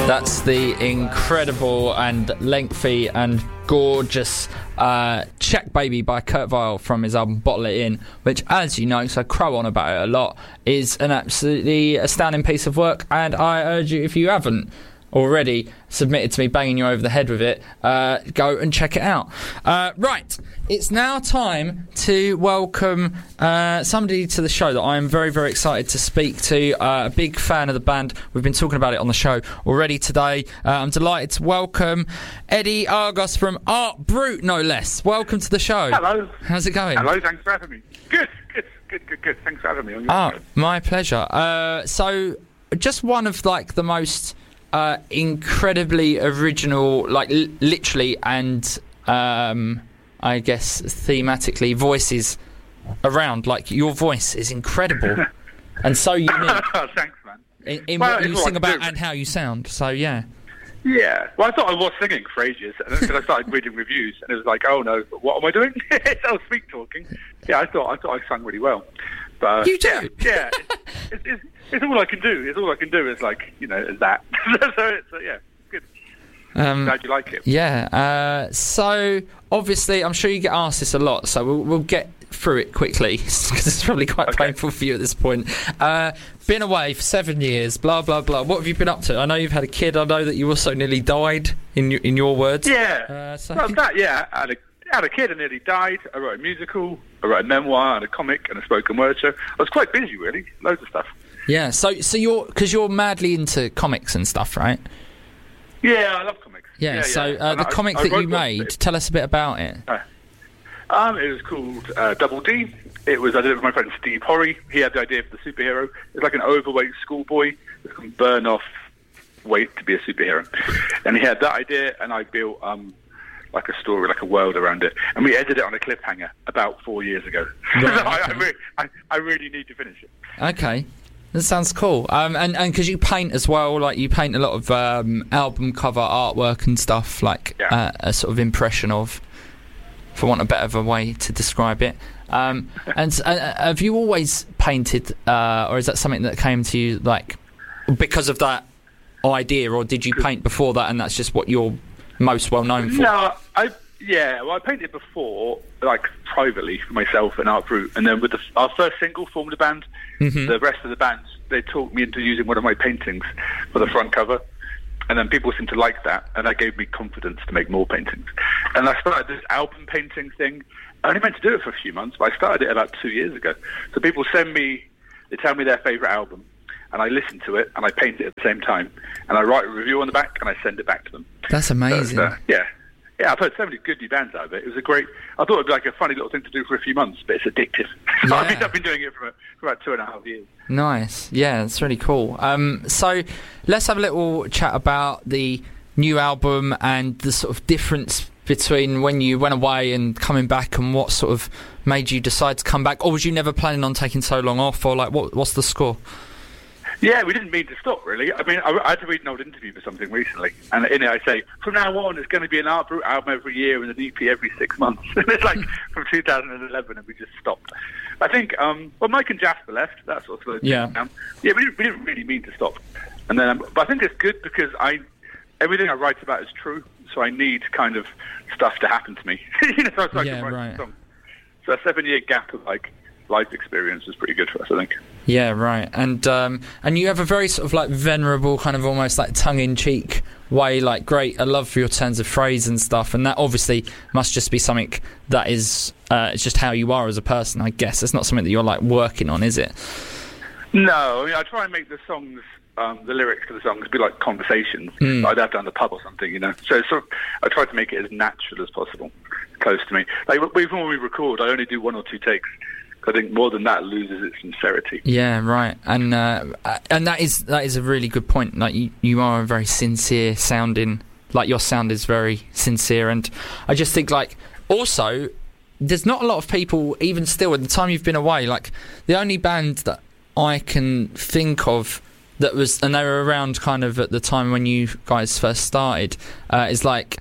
That's the incredible and lengthy and gorgeous Check Baby by Kurt Vile from his album Bottle It In, which, as you know, so I crow on about it a lot, is an absolutely astounding piece of work, and I urge you, if you haven't already submitted to me banging you over the head with it, go and check it out. Right, it's now time to welcome somebody to the show that I am very, very excited to speak to. A big fan of the band. We've been talking about it on the show already today. I'm delighted to welcome Eddie Argos from Art Brut, no less. Welcome to the show. Hello. How's it going? Hello, thanks for having me. Good. Thanks for having me on your show. My pleasure. So, just one of like the most incredibly original, like literally and I guess thematically, voices around. Like, your voice is incredible and so unique. Thanks, man. In what you sing about and how you sound. So yeah. Well, I thought I was singing for ages, and then I started reading reviews, and it was like, oh no, what am I doing? I was sweet talking. Yeah, I thought I sang really well. But you do. Yeah. It's all I can do. It's all I can do is like, is that. So it's good. Glad you like it. Yeah. So obviously, I'm sure you get asked this a lot. So we'll get through it quickly because it's probably quite painful for you at this point. Been away for 7 years. Blah blah blah. What have you been up to? I know you've had a kid. I know that you also nearly died. In your words. Yeah. I had a kid and nearly died. I wrote a musical. I wrote a memoir and a comic and a spoken word show. I was quite busy, really. Loads of stuff. Yeah, so you're madly into comics and stuff, right? Yeah, I love comics. Yeah, so the comic that you made, tell us a bit about it. It was called Double D. I did it with my friend Steve Horry. He had the idea for the superhero. It's like an overweight schoolboy that can burn off weight to be a superhero. And he had that idea, and I built like a story, like a world around it. And we edited it on a cliffhanger about 4 years ago. Right, I really need to finish it. Okay. That sounds cool. And because you paint as well, like you paint a lot of album cover artwork and stuff, like a sort of impression of, for want of a better way to describe it. And have you always painted, or is that something that came to you like because of that idea, or did you paint before that and that's just what you're most well known for? No, I painted before, like privately for myself and Art Brut, and then with our first single, Formed a Band, the rest of the band, they talked me into using one of my paintings for the front cover, and then people seemed to like that, and that gave me confidence to make more paintings. And I started this album painting thing. I only meant to do it for a few months, but I started it about 2 years ago. So people they tell me their favourite album, and I listen to it, and I paint it at the same time, and I write a review on the back, and I send it back to them. That's amazing. So, yeah, I've heard so many good new bands out of it. It was I thought it'd be like a funny little thing to do for a few months, but it's addictive. Yeah. I've been doing it for about 2.5 years. Nice. Yeah, it's really cool. So let's have a little chat about the new album and the sort of difference between when you went away and coming back, and what sort of made you decide to come back, or was you never planning on taking so long off, or like what's the score? Yeah, we didn't mean to stop, really. I mean, I had to read an old interview for something recently, and in it I say, from now on, there's going to be an Art Brut album every year and an EP every 6 months. And it's like from 2011, and we just stopped. I think, Mike and Jasper left. That's what slowed things down. Yeah, we didn't really mean to stop. And then, but I think it's good because everything I write about is true, so I need kind of stuff to happen to me. So I can write some songs. So a 7-year gap of like life experience was pretty good for us, I think. Yeah, right. And you have a very sort of like venerable, kind of almost like tongue-in-cheek way, like, great, I love your turns of phrase and stuff, and that obviously must just be something that is it's just how you are as a person, I guess. It's not something that you're like working on, is it? No, I mean, I try and make the songs, the lyrics to the songs be like conversations that I'd have down the pub or something, So sort of, I try to make it as natural as possible, close to me. Like even when we record, I only do 1 or 2 takes. I think more than that loses its sincerity. Yeah, right, and that is a really good point. Like you are a very sincere sounding, like your sound is very sincere, and I just think like also there's not a lot of people, even still at the time you've been away. Like the only band that I can think of that was, and they were around kind of at the time when you guys first started, is like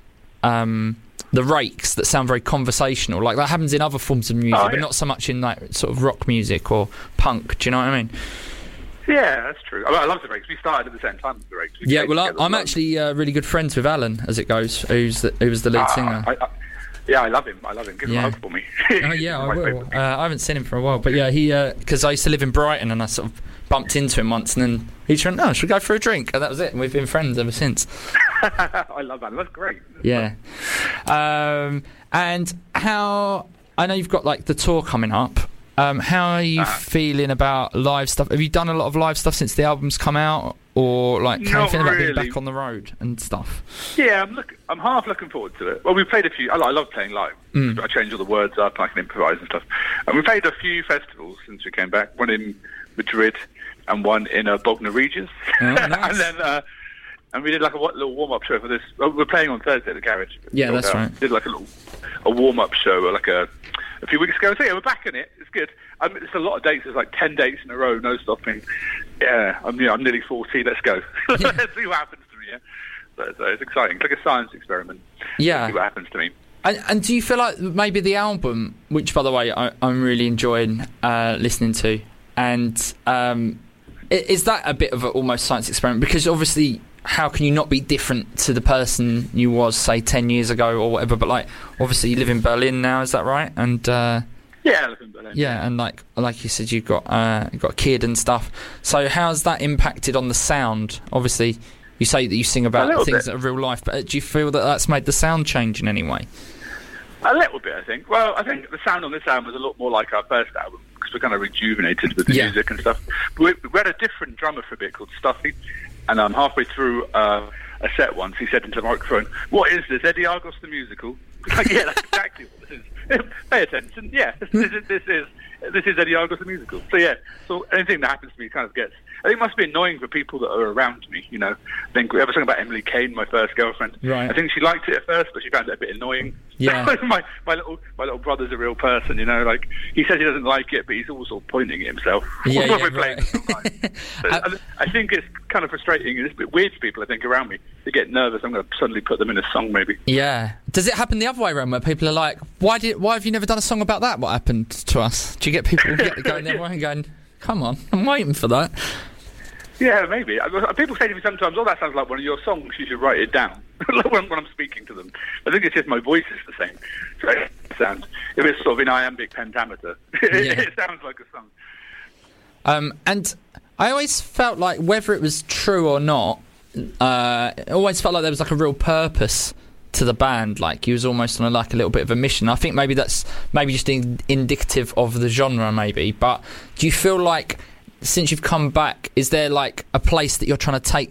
the Rakes, that sound very conversational. Like that happens in other forms of music, but not so much in like sort of rock music or punk. Do you know what I mean? Yeah, that's true. I love the Rakes. We started at the same time as the Rakes. Yeah, well, I'm actually really good friends with Alan, as it goes, who was the lead singer. I love him. Give him a hug for me. Oh, yeah, I will. I haven't seen him for a while. But yeah, because I used to live in Brighton and I sort of bumped into him once and then he just went, should we go for a drink? And that was it. And we've been friends ever since. I love that. That's great. Yeah. And how... I know you've got, like, the tour coming up. How are you feeling about live stuff? Have you done a lot of live stuff since the album's come out? Or, like, how are you feeling about being back on the road and stuff? Yeah, I'm half looking forward to it. Well, we played a few... I love playing live. I change all the words up, I can improvise and stuff. And we played a few festivals since we came back. One in Madrid and one in Bognor Regis. Oh, nice. And then... and we did like a little warm-up show for this. Well, we're playing on Thursday at the Garage. Yeah, that's right. Did like a warm-up show, like a few weeks ago. So yeah, we're back in it. It's good. It's a lot of dates. There's like 10 dates in a row, no stopping. Yeah, I'm nearly 40. Let's go. Let's see what happens to me. Yeah, so it's exciting. It's like a science experiment. Yeah. Let's see what happens to me. And do you feel like maybe the album, which by the way I'm really enjoying listening to, and is that a bit of an almost science experiment? Because obviously, how can you not be different to the person you was, say, 10 years ago or whatever? But like, obviously, you live in Berlin now, is that right? And yeah, I live in Berlin. Yeah, and like you said, you've got a kid and stuff. So how's that impacted on the sound? Obviously, you say that you sing about things that are real life, but do you feel that that's made the sound change in any way? A little bit, I think. Well, I think the sound on this album was a lot more like our first album because we're kind of rejuvenated with the music and stuff. We had a different drummer for a bit called Stuffy, and halfway through a set once, he said into the microphone, "What is this, Eddie Argos the musical?" Like, yeah, that's exactly what this is. Pay attention. Yeah, this is Eddie Argos the musical. So yeah, so anything that happens to me kind of gets... I think it must be annoying for people that are around me, you know. I think we ever talking about Emily Kane, my first girlfriend. Right. I think she liked it at first, but she found it a bit annoying. Yeah. my little brother's a real person, you know. Like, he says he doesn't like it, but he's also pointing at himself when we're playing. So I think it's kind of frustrating. It's a bit weird for people, I think, around me. They get nervous. I'm going to suddenly put them in a song, maybe. Yeah. Does it happen the other way around, where people are like, "Why have you never done a song about that? What happened to us?" Do you get people going the other way and going, "Come on, I'm waiting for that"? Yeah, maybe. People say to me sometimes, "Oh, that sounds like one of your songs. You should write it down." when I'm speaking to them, I think it's just my voice is the same. So it sounds, if it's sort of in iambic pentameter, it sounds like a song. And I always felt like, whether it was true or not, it always felt like there was like a real purpose to the band. Like, you was almost on a little bit of a mission. I think maybe that's just indicative of the genre, maybe. But do you feel like, since you've come back, is there like a place that you're trying to take